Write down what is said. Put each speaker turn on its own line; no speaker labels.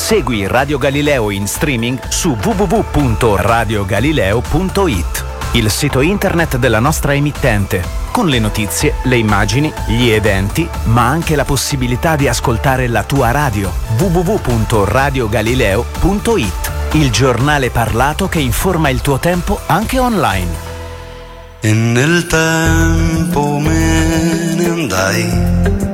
Segui Radio Galileo in streaming su www.radiogalileo.it, il sito internet della nostra emittente, con le notizie, le immagini, gli eventi, ma anche la possibilità di ascoltare la tua radio. www.radiogalileo.it, il giornale parlato che informa il tuo tempo anche online.
E nel tempo me ne andai